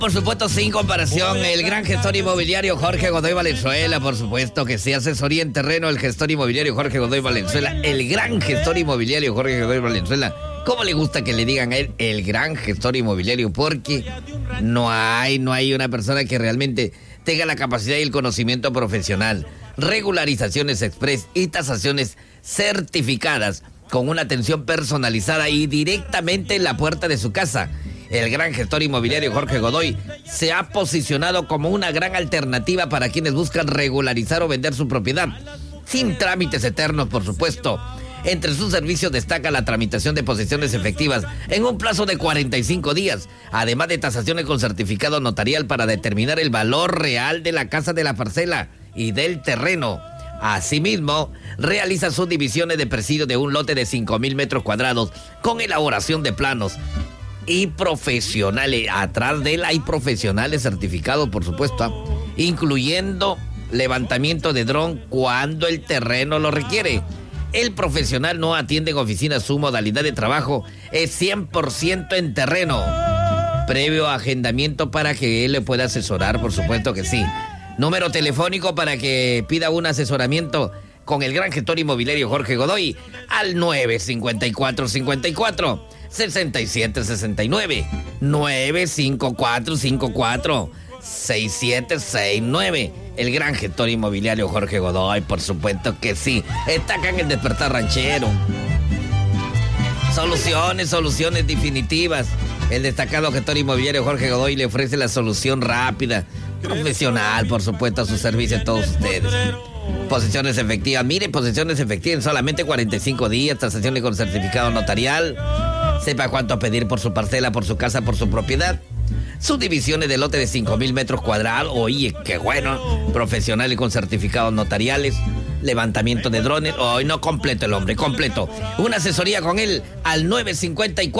Por supuesto, sin comparación, el gran gestor inmobiliario Jorge Godoy Valenzuela, por supuesto que sí, asesoría en terreno, el gestor inmobiliario Jorge Godoy Valenzuela, el gran gestor inmobiliario Jorge Godoy Valenzuela. ¿Cómo le gusta que le digan a él el gran gestor inmobiliario? Porque no hay una persona que realmente tenga la capacidad y el conocimiento profesional. Regularizaciones express y tasaciones certificadas con una atención personalizada y directamente en la puerta de su casa. El gran gestor inmobiliario Jorge Godoy se ha posicionado como una gran alternativa para quienes buscan regularizar o vender su propiedad, sin trámites eternos, por supuesto. Entre sus servicios destaca la tramitación de posesiones efectivas en un plazo de 45 días, además de tasaciones con certificado notarial para determinar el valor real de la casa, de la parcela y del terreno. Asimismo, realiza subdivisiones de presidio de un lote de 5,000 metros cuadrados con elaboración de planos y profesionales. Atrás de él hay profesionales certificados, por supuesto, incluyendo levantamiento de dron cuando el terreno lo requiere. El profesional no atiende en oficinas, su modalidad de trabajo es 100% en terreno. Previo agendamiento para que él le pueda asesorar, por supuesto que sí. Número telefónico para que pida un asesoramiento con el gran gestor inmobiliario Jorge Godoy al 954-54-6769, 954-54-6769. El gran gestor inmobiliario Jorge Godoy, por supuesto que sí. Está acá en el Despertar Ranchero. Soluciones definitivas. El destacado gestor inmobiliario Jorge Godoy le ofrece la solución rápida, profesional, por supuesto, a sus servicios a todos ustedes. Posesiones efectivas. Mire, posesiones efectivas en solamente 45 días. Tasaciones con certificado notarial. Sepa cuánto pedir por su parcela, por su casa, por su propiedad. Subdivisiones de lote de 5,000 metros cuadrados. Oye, qué bueno. Profesionales con certificados notariales. Levantamiento de drones. Hoy no, completo el hombre, completo. Una asesoría con él al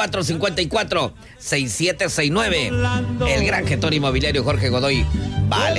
954-54-6769. El gran gestor inmobiliario Jorge Godoy. Vale.